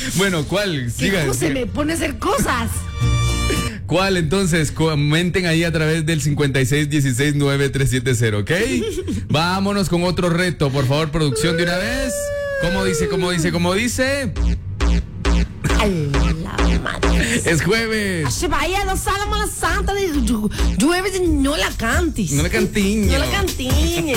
Bueno, ¿cuál? ¿Cómo se me pone a hacer cosas? ¿Cuál entonces? Comenten ahí a través del 56169370, ¿ok? Vámonos con otro reto, por favor, producción, de una vez. ¿Cómo dice? A la madre. Es jueves. Se vaya, no salga mala santa. Llueve, no la cantes. No la cantiño. No la cantiñes.